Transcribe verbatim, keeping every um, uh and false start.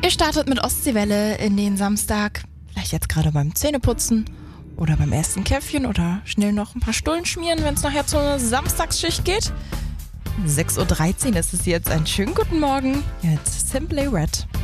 Ihr startet mit Ostseewelle in den Samstag, vielleicht jetzt gerade beim Zähneputzen oder beim ersten Käffchen oder schnell noch ein paar Stullen schmieren, wenn es nachher zur Samstagsschicht geht. sechs Uhr dreizehn ist es jetzt. Einen schönen guten Morgen. Jetzt Simply Red.